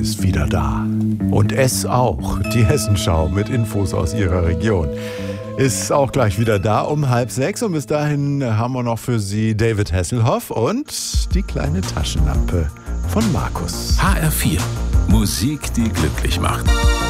ist wieder da. Und es auch. Die Hessenschau mit Infos aus ihrer Region ist auch gleich wieder da um 5:30. Und bis dahin haben wir noch für Sie David Hasselhoff und die kleine Taschenlampe von Markus. HR4. Musik, die glücklich macht.